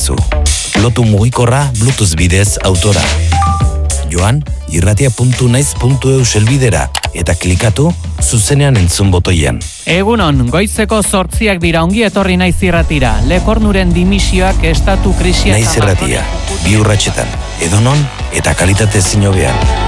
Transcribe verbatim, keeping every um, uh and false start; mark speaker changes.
Speaker 1: dezakezu. Lotu mugikorra Bluetooth bidez autora. Joan, irratia puntu naiz puntu eus helbidera eta klikatu zuzenean entzun botoian.
Speaker 2: Egunon, goizeko zortziak dira, ongi etorri Naiz Irratira. Lekornuren dimisioak estatu krisia...
Speaker 1: Naiz Irratia, bi urratsetan, edonon eta kalitate ezin hobean.